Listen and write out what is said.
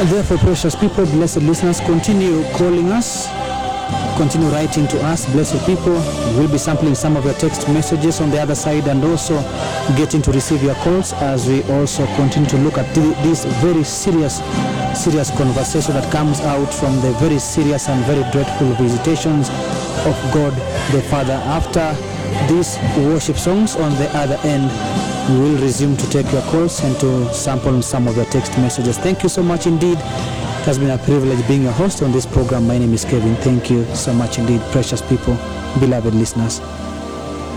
Therefore, precious people, blessed listeners, continue calling us, continue writing to us, blessed people. We'll be sampling some of your text messages on the other side and also getting to receive your calls as we also continue to look at this very serious conversation that comes out from the very serious and very dreadful visitations of God the Father. After these worship songs on the other end, we will resume to take your calls and to sample some of your text messages. Thank you so much indeed. It has been a privilege being your host on this program. My name is Kevin. Thank you so much indeed, precious people, beloved listeners.